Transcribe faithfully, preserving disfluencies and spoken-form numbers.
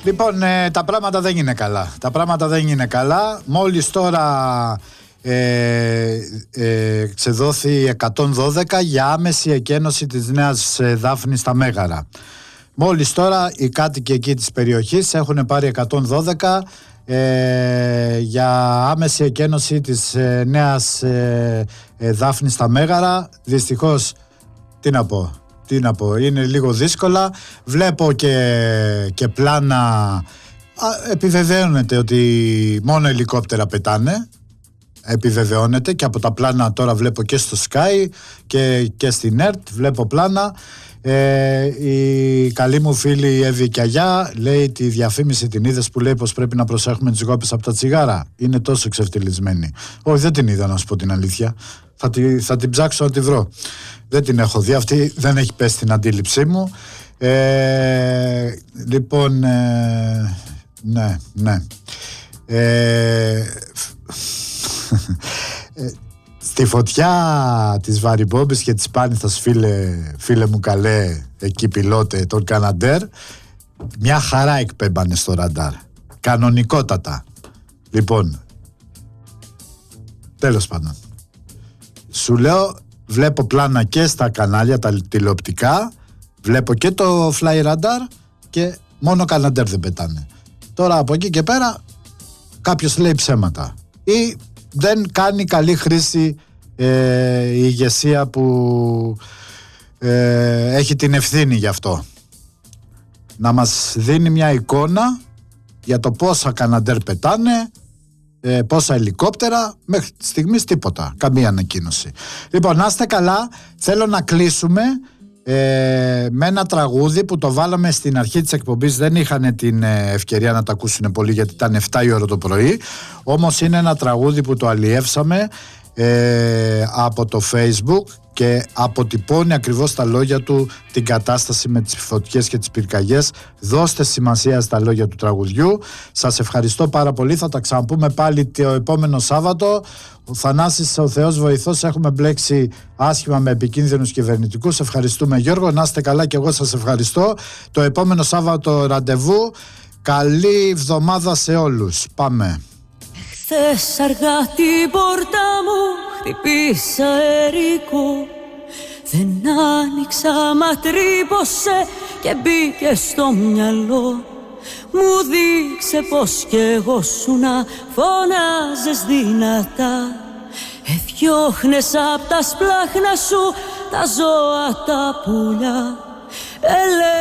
Λοιπόν, ε, τα πράγματα δεν είναι καλά. Τα πράγματα δεν είναι καλά. Μόλις τώρα ε, ε, ξεδόθη εκατόν δώδεκα για άμεση εκένωση της Νέας Δάφνης στα Μέγαρα. Μόλις τώρα οι κάτοικοι εκεί της περιοχής έχουν πάρει εκατόν δώδεκα ε, για άμεση εκένωση της ε, Νέας ε, ε, Δάφνης στα Μέγαρα. Δυστυχώς, τι να πω, τι να πω, είναι λίγο δύσκολα. Βλέπω και, και πλάνα, α, επιβεβαιώνεται ότι μόνο ελικόπτερα πετάνε. Επιβεβαιώνεται και από τα πλάνα τώρα βλέπω και στο Sky και, και στην ΕΡΤ βλέπω πλάνα. Ε, η καλή μου φίλη η Εύη Κιαγιά λέει τη διαφήμιση, την είδες που λέει πως πρέπει να προσέχουμε τις γόπες από τα τσιγάρα? Είναι τόσο ξεφτυλισμένη. Όχι, δεν την είδα, να σου πω την αλήθεια. Θα, τη, θα την ψάξω να τη βρω. Δεν την έχω δει, αυτή δεν έχει πέσει στην αντίληψή μου. ε, Λοιπόν ε, ναι, ναι ε, Στη φωτιά της Βαριμπόμπης και της Πάνηθας, φίλε, φίλε μου καλέ, εκεί πιλότε, τον Καναντέρ, μια χαρά εκπέμπανε στο ραντάρ. Κανονικότατα. Λοιπόν, τέλος πάντων, σου λέω, βλέπω πλάνα και στα κανάλια τα τηλεοπτικά, βλέπω και το Fly Radar και μόνο Καναντέρ δεν πετάνε. Τώρα από εκεί και πέρα κάποιος λέει ψέματα ή δεν κάνει καλή χρήση ε, η ηγεσία που ε, έχει την ευθύνη γι' αυτό. Να μας δίνει μια εικόνα για το πόσα Καναντέρ πετάνε, ε, πόσα ελικόπτερα. Μέχρι στιγμής τίποτα, καμία ανακοίνωση. Λοιπόν, να είστε καλά. Θέλω να κλείσουμε ε, με ένα τραγούδι που το βάλαμε στην αρχή της εκπομπής. Δεν είχαν την ευκαιρία να το ακούσουν πολύ γιατί ήταν εφτά η ώρα το πρωί. Όμως είναι ένα τραγούδι που το αλλιεύσαμε ε, από το Facebook και αποτυπώνει ακριβώς τα λόγια του την κατάσταση με τις φωτιές και τις πυρκαγιές. Δώστε σημασία στα λόγια του τραγουδιού. Σας ευχαριστώ πάρα πολύ. Θα τα ξαναπούμε πάλι το επόμενο Σάββατο. Ο Θανάσης, ο Θεός βοηθός, έχουμε μπλέξει άσχημα με επικίνδυνους κυβερνητικούς. Ευχαριστούμε, Γιώργο, να είστε καλά και εγώ σας ευχαριστώ. Το επόμενο Σάββατο ραντεβού. Καλή εβδομάδα σε όλους. Πάμε. Χθες αργά την πόρτα μου χτυπήσα ερικό. Δεν άνοιξα, μα τρύπωσε και μπήκε στο μυαλό. Μου δείξε πως κι εγώ σου να φωνάζες δυνατά. Εδιώχνες απ' τα σπλάχνα σου τα ζώα τα πουλιά.